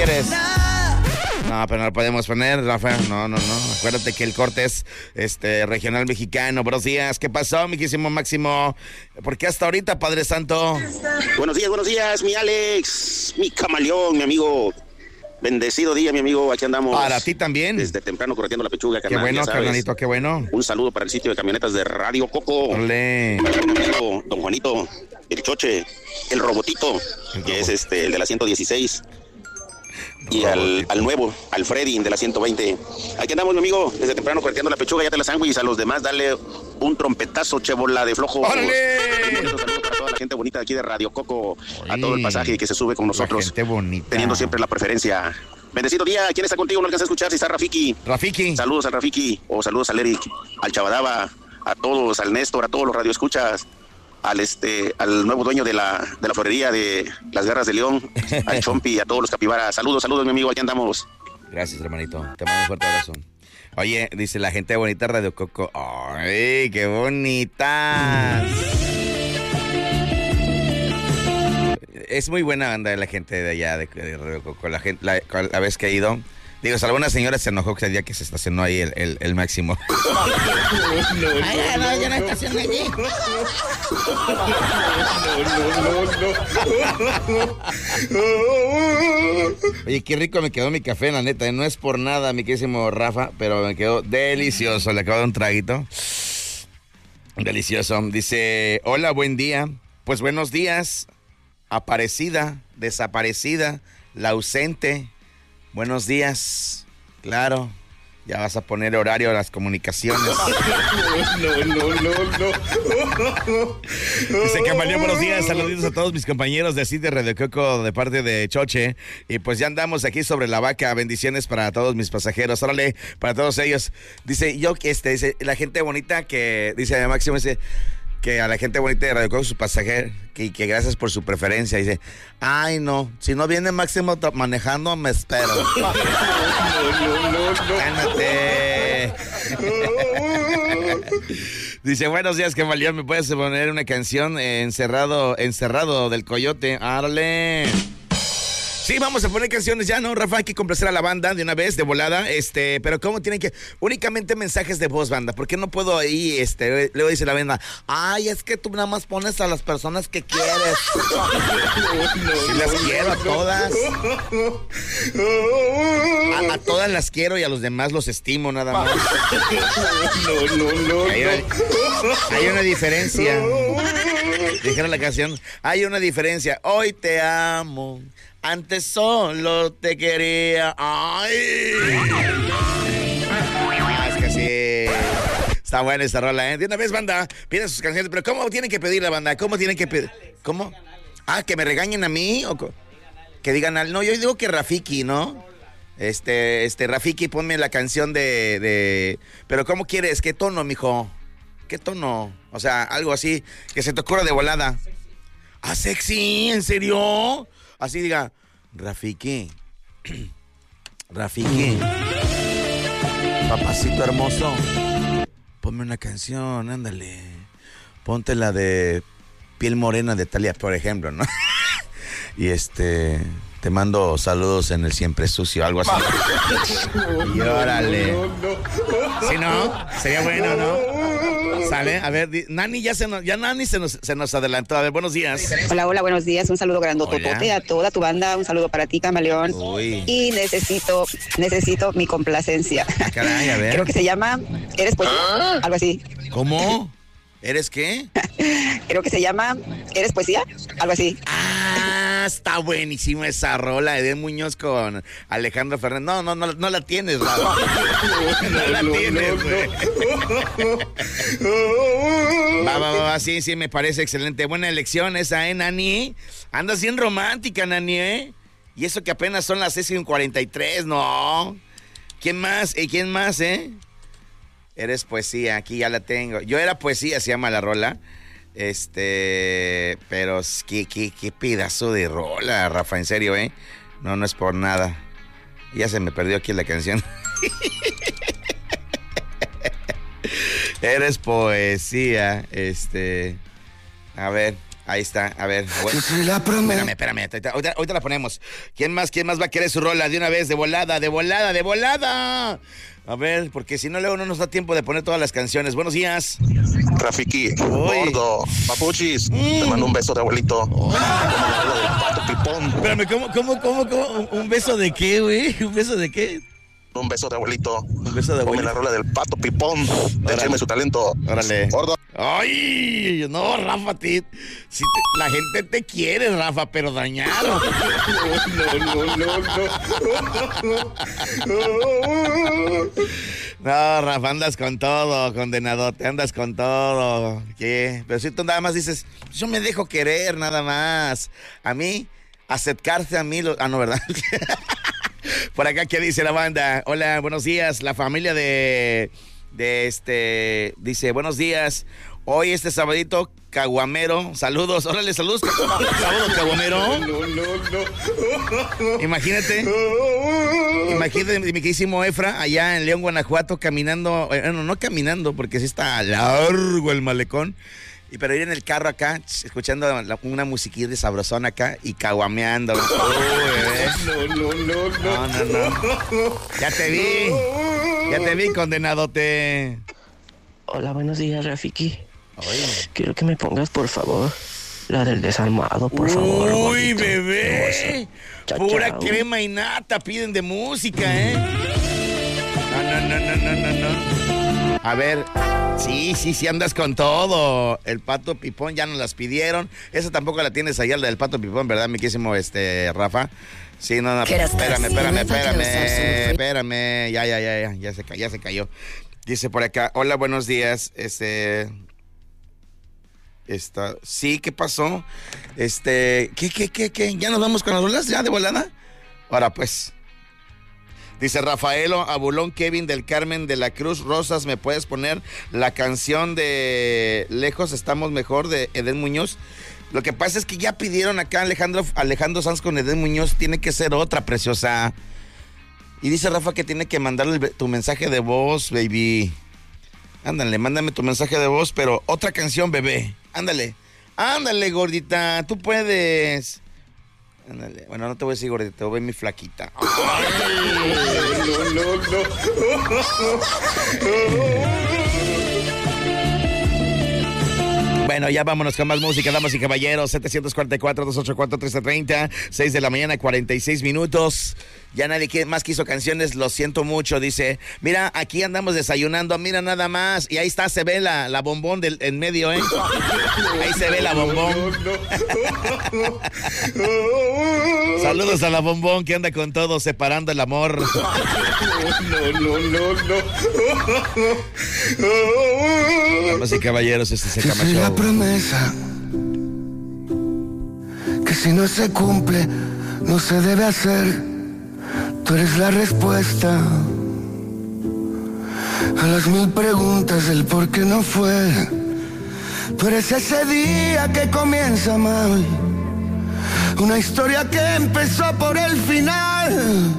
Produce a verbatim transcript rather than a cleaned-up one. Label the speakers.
Speaker 1: ¿Quieres? No, pero no lo podemos poner, Rafa. No, no, no. Acuérdate que el corte es este, regional mexicano. Buenos días. ¿Qué pasó, miquísimo Máximo? ¿Por qué hasta ahorita, Padre Santo?
Speaker 2: Buenos días, buenos días, mi Alex, mi camaleón, mi amigo. Bendecido día, mi amigo. Aquí andamos.
Speaker 1: Para ti también.
Speaker 2: Desde temprano corriendo la pechuga,
Speaker 1: Qué
Speaker 2: carnal.
Speaker 1: bueno, carnalito, qué bueno.
Speaker 2: Un saludo para el sitio de camionetas de Radio Coco.
Speaker 1: Olé.
Speaker 2: Para mi amigo Don Juanito, el Choche, el Robotito, el que robot. es este, el de la ciento dieciséis. Y al, al nuevo, al Freddy de la ciento veinte. Aquí andamos, mi amigo, desde temprano corteando la pechuga, ya te la sándwich. A los demás, dale un trompetazo, chebola de flojo.
Speaker 1: ¡Órale!
Speaker 2: Un saludo para toda la gente bonita de aquí de Radio Coco, a todo el pasaje que se sube con nosotros.
Speaker 1: Gente bonita.
Speaker 2: Teniendo siempre la preferencia. Bendecido día, ¿quién está contigo? No alcanza a escuchar si está Rafiki.
Speaker 1: Rafiki.
Speaker 2: Saludos al Rafiki, o saludos al Eric, al Chabadaba, a todos, al Néstor, a todos los radioescuchas. Al este, al nuevo dueño de la, de la florería de las Garras de León, al Chompi, a todos los capibaras. Saludos, saludos, mi amigo, aquí andamos.
Speaker 1: Gracias, hermanito. Te mando un fuerte abrazo. Oye, dice la gente bonita Radio Coco. ¡Ay, qué bonita! Es muy buena banda la gente de allá de, de Radio Coco. La gente, la, la vez que he ido. Digo, alguna señora se enojó que el día que se estacionó ahí el, el, el Máximo.
Speaker 3: No, no, no, Ay, no, yo no estacioné allí. No, no, no, no.
Speaker 1: Oye, qué rico me quedó mi café, la neta. No es por nada, mi querísimo Rafa, pero me quedó delicioso. Le acabo de dar un traguito. Delicioso. Dice, hola, buen día. Pues buenos días. Aparecida, desaparecida, la ausente. Buenos días, claro, ya vas a poner horario a las comunicaciones.
Speaker 3: No, no, no, no.
Speaker 1: Dice Camaleón, buenos días, saluditos a todos mis compañeros de así de Radio Coco de parte de Choche. Y pues ya andamos aquí sobre la vaca, bendiciones para todos mis pasajeros, órale, para todos ellos. Dice, yo, este, dice, la gente bonita que, dice Máximo, dice... que a la gente bonita de Radio Coco, su pasajero, que, que gracias por su preferencia. Dice, ay no, si no viene Máximo manejando, me espero.
Speaker 3: No, no, no, no.
Speaker 1: Cálmate. Dice, buenos días, Camaleón, ¿me puedes poner una canción? Encerrado, encerrado del Coyote. ¡Árale! Sí, vamos a poner canciones ya, ¿no, Rafa? Hay que complacer a la banda de una vez, de volada, este, pero ¿cómo tienen que...? Únicamente mensajes de voz, banda, ¿por qué no puedo ahí, este, luego dice la banda, ay, es que tú nada más pones a las personas que quieres. Sí, las quiero a todas. A, a todas las quiero y a los demás los estimo, nada más.
Speaker 3: No, no, no,
Speaker 1: hay, una, hay una diferencia. Dijeron la canción, hay una diferencia. Hoy te amo. Antes solo te quería. ¡Ay! Ah, es que sí. Está buena esta rola, ¿eh? De una vez, banda, piden sus canciones. Pero ¿cómo tienen que pedir la banda? ¿Cómo tienen que pedir? ¿Cómo? Ah, ¿que me regañen a mí? ¿O que digan al... No, yo digo que Rafiki, ¿no? Este, este, Rafiki, ponme la canción de... de... Pero ¿cómo quieres? ¿Qué tono, mijo? ¿Qué tono? O sea, algo así, que se te ocurra de volada. Ah, sexy, ¿en serio? Así diga, Rafiki, Rafiki, papacito hermoso, ponme una canción, ándale. Ponte la de Piel Morena de Thalía, por ejemplo, ¿no? Y este, te mando saludos en el Siempre Sucio, algo así. Y órale. ¿Sí, no? Sería bueno, ¿no? Sale, a ver, di, Nani ya se nos, ya Nani se nos, se nos adelantó. A ver, buenos días.
Speaker 4: Hola, hola, buenos días. Un saludo grandototote a toda tu banda. Un saludo para ti, Camaleón.
Speaker 1: Uy.
Speaker 4: Y necesito, necesito mi complacencia.
Speaker 1: Caray, a ver.
Speaker 4: Creo que se llama ¿Eres poesía?
Speaker 1: ¿Ah?
Speaker 4: Algo así.
Speaker 1: ¿Cómo? ¿Eres qué?
Speaker 4: Creo que se llama ¿Eres poesía? Algo así.
Speaker 1: Ah, está buenísima esa rola, Edén Muñoz con Alejandro Fernández. No, no, no, no la tienes, Rafa. No, no la tienes, güey. Va, va, va, sí, sí, me parece excelente. Buena elección esa, ¿eh, Nani? Andas bien romántica, Nani, ¿eh? Y eso que apenas son las seis y cuarenta y tres, ¿no? ¿Quién más? ¿Y quién más, eh? Eres poesía, aquí ya la tengo. Yo era poesía, se llama la rola. Este, pero qué, qué, qué pedazo de rola, Rafa, en serio, ¿eh? No, no es por nada. Ya se me perdió aquí la canción. Eres poesía, este... A ver, Ahí está, a ver. Bueno, espérame, espérame. Ahorita, ahorita, ahorita la ponemos. ¿Quién más, quién más va a querer su rola de una vez? De volada, de volada, de volada. A ver, porque si no, luego no nos da tiempo de poner todas las canciones. Buenos días.
Speaker 5: Rafiki, gordo, papuchis, mm. te mando un beso de abuelito. Oh. Del Pato Pipón.
Speaker 1: Espérame, ¿cómo, cómo, cómo, cómo? ¿Un beso de qué, güey? ¿Un beso de qué?
Speaker 5: Un beso de abuelito.
Speaker 1: Un beso de abuelito.
Speaker 5: Ponme la rola del Pato Pipón. Déjame su talento.
Speaker 1: Órale.
Speaker 5: Gordo.
Speaker 1: Ay, no, Rafa, ti, si te, la gente te quiere, Rafa, pero dañado. No, no, no, no, no. No, Rafa, andas con todo, condenado, te andas con todo. ¿Qué? Pero si tú nada más dices, yo me dejo querer, nada más. A mí, acercarse a mí, lo... ah, no, ¿verdad? Por acá, ¿qué dice la banda? Hola, buenos días, la familia de... de este, dice, buenos días, hoy este sabadito caguamero, saludos, órale, saludos, saludos caguamero. No, no, no. Imagínate, imagínate mi queridísimo Efra, allá en León, Guanajuato, caminando, bueno, no, no caminando, porque sí está largo el malecón, y pero ir en el carro acá, escuchando la, una musiquilla de sabrosón acá y caguameando. Oh, no, no, no, no, no, no. Ya te vi. Ya te vi, condenadote.
Speaker 6: Hola, buenos días, Rafiki. Oye. Quiero que me pongas, por favor, la del desarmado, por
Speaker 1: Uy,
Speaker 6: favor.
Speaker 1: Uy, bebé. Chao, pura chao. Crema y nata piden de música, ¿eh? No, no, no, no, no, no, no. A ver, sí, sí, sí, andas con todo. El Pato Pipón ya nos las pidieron. Esa tampoco la tienes allá, la del Pato Pipón, ¿verdad, mi querísimo este, Rafa? Sí, no, no, espérame, espérame, espérame, espérame, ya, ya, ya, ya, ya se, ya se cayó. Dice por acá, hola, buenos días, este, esta, sí, ¿qué pasó? Este, ¿qué, qué, qué, qué? ¿Ya nos vamos con las bolas, ya de volada? Ahora pues, dice Rafaelo Abulón Kevin del Carmen de la Cruz Rosas, ¿me puedes poner la canción de Lejos Estamos Mejor de Edén Muñoz? Lo que pasa es que ya pidieron acá Alejandro, Alejandro Sanz con Edén Muñoz, tiene que ser otra, preciosa. Y dice Rafa que tiene que mandarle tu mensaje de voz, baby. Ándale, mándame tu mensaje de voz, pero otra canción, bebé. Ándale, ándale, gordita, tú puedes. Ándale, bueno, no te voy a decir gordita, te voy a ver mi flaquita. Ay, no, no, no. Bueno, ya vámonos con más música, damas y caballeros. setecientos cuarenta y cuatro, doscientos ochenta y cuatro, trece treinta, seis de la mañana, cuarenta y seis minutos. Ya nadie más quiso canciones, lo siento mucho. Dice, mira, aquí andamos desayunando, mira nada más. Y ahí está, se ve la, la bombón del, en medio, ¿eh? Ahí se ve la bombón. Saludos a la bombón que anda con todo, separando el amor. No, no, no, no. Damas y caballeros, este es el Cama Show.
Speaker 7: La promesa que si no se cumple no se debe hacer. Tú eres la respuesta a las mil preguntas del por qué no fue. Tú eres ese día que comienza mal, una historia que empezó por el final.